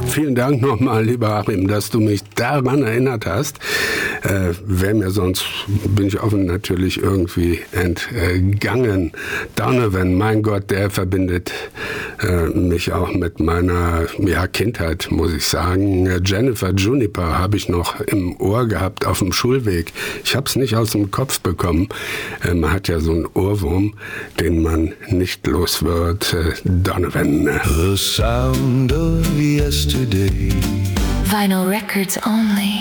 Vielen Dank nochmal, lieber Achim, dass du mich daran erinnert hast. Wäre mir sonst, bin ich offen, natürlich irgendwie entgangen. Donovan, mein Gott, der verbindet mich auch mit meiner Kindheit, muss ich sagen. Jennifer Juniper habe ich noch im Ohr gehabt auf dem Schulweg. Ich habe es nicht aus dem Kopf bekommen. Man hat ja so einen Ohrwurm, den man nicht los wird. Donovan. The sound of yesterday. Vinyl records only.